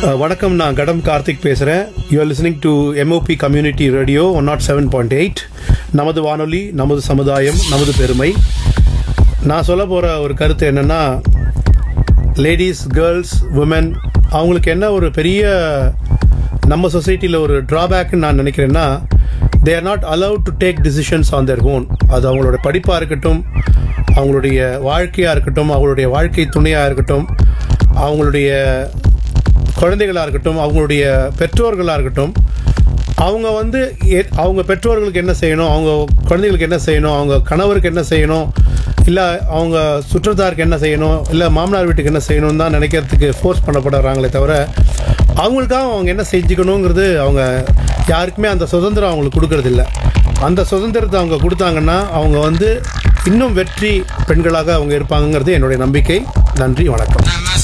வணக்கம், நான் கடம் கார்த்திக் பேசுகிறேன். You are listening to MOP community radio 107.8. நமது வானொலி, நமது சமுதாயம், நமது பெருமை. நான் சொல்ல போகிற ஒரு கருத்து என்னென்னா, லேடிஸ், கேர்ள்ஸ், உமன், அவங்களுக்கு என்ன ஒரு பெரிய நம்ம சொசைட்டியில் ஒரு ட்ராபேக்னு நான் நினைக்கிறேன்னா, they are not allowed to take decisions on their own. அது அவங்களோட படிப்பாக இருக்கட்டும், அவங்களுடைய வாழ்க்கையாக இருக்கட்டும், அவங்களுடைய வாழ்க்கை துணையாக இருக்கட்டும், அவங்களுடைய குழந்தைகளாக இருக்கட்டும், அவங்களுடைய பெற்றோர்களாக இருக்கட்டும், அவங்க அவங்க பெற்றோர்களுக்கு என்ன செய்யணும், அவங்க குழந்தைகளுக்கு என்ன செய்யணும், அவங்க கணவருக்கு என்ன செய்யணும், இல்லை அவங்க சுற்றத்தாருக்கு என்ன செய்யணும், இல்லை மாமனார் வீட்டுக்கு என்ன செய்யணும் தான் நினைக்கிறதுக்கு ஃபோர்ஸ் பண்ணப்படுறாங்களே தவிர, அவங்களுக்காக அவங்க என்ன செஞ்சுக்கணுங்கிறது அவங்க யாருக்குமே அந்த சுதந்திரம் அவங்களுக்கு கொடுக்கறதில்ல. அந்த சுதந்திரத்தை அவங்க கொடுத்தாங்கன்னா அவங்க இன்னும் வெற்றி பெண்களாக அவங்க இருப்பாங்கங்கிறது என்னுடைய நம்பிக்கை. நன்றி, வணக்கம்.